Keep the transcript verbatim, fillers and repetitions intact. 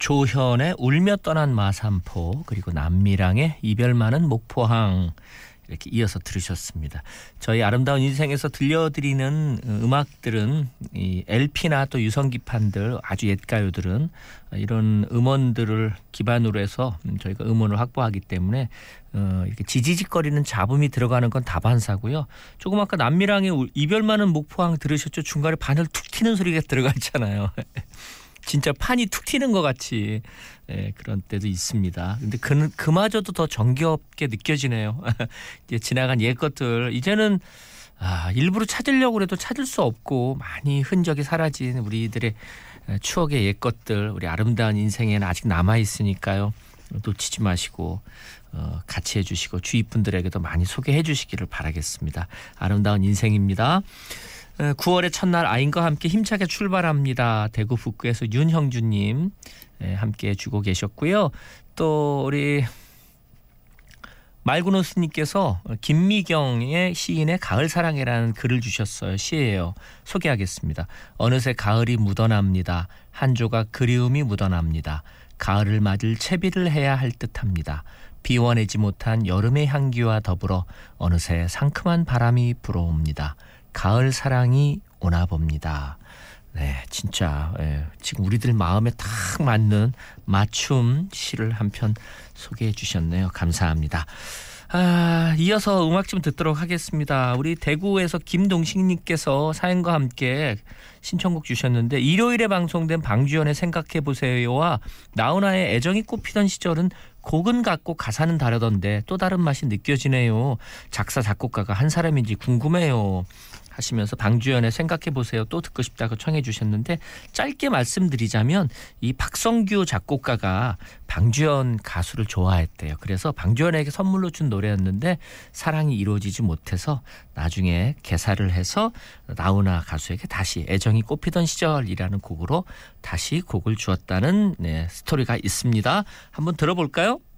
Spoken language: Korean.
조현의 울며 떠난 마산포, 그리고 남미랑의 이별 많은 목포항, 이렇게 이어서 들으셨습니다. 저희 아름다운 인생에서 들려드리는 음악들은 이 엘피나 또 유성기판들, 아주 옛 가요들은 이런 음원들을 기반으로 해서 저희가 음원을 확보하기 때문에 어 이렇게 지지직거리는 잡음이 들어가는 건 다반사고요. 조금 아까 남미랑의 이별 많은 목포항 들으셨죠? 중간에 바늘 툭 튀는 소리가 들어갔잖아요. 진짜 판이 툭 튀는 것 같이, 예, 그런 때도 있습니다. 근데 그, 그마저도 더 정겹게 느껴지네요. 이제 지나간 옛 것들 이제는 아, 일부러 찾으려고 해도 찾을 수 없고 많이 흔적이 사라진 우리들의 추억의 옛 것들, 우리 아름다운 인생에는 아직 남아 있으니까요. 놓치지 마시고 어, 같이 해주시고 주위 분들에게도 많이 소개해 주시기를 바라겠습니다. 아름다운 인생입니다. 구월의 첫날 아인과 함께 힘차게 출발합니다. 대구 북구에서 윤형주님 함께 해주고 계셨고요. 또 우리 말구노스님께서 김미경의 시인의 가을사랑이라는 글을 주셨어요. 시예요. 소개하겠습니다. 어느새 가을이 묻어납니다. 한 조각 그리움이 묻어납니다. 가을을 맞을 채비를 해야 할 듯합니다. 비워내지 못한 여름의 향기와 더불어 어느새 상큼한 바람이 불어옵니다. 가을 사랑이 오나 봅니다. 네, 진짜 예, 지금 우리들 마음에 딱 맞는 맞춤 시를 한 편 소개해 주셨네요. 감사합니다. 아, 이어서 음악 좀 듣도록 하겠습니다. 우리 대구에서 김동식님께서 사연과 함께 신청곡 주셨는데 일요일에 방송된 방주연의 생각해보세요와 나훈아의 애정이 꽃피던 시절은 곡은 같고 가사는 다르던데 또 다른 맛이 느껴지네요. 작사 작곡가가 한 사람인지 궁금해요 하시면서 방주연의 생각해보세요 또 듣고 싶다고 청해 주셨는데, 짧게 말씀드리자면 이 박성규 작곡가가 방주연 가수를 좋아했대요. 그래서 방주연에게 선물로 준 노래였는데 사랑이 이루어지지 못해서 나중에 개사를 해서 나훈아 가수에게 다시 애정이 꽃피던 시절이라는 곡으로 다시 곡을 주었다는 네, 스토리가 있습니다. 한번 들어볼까요?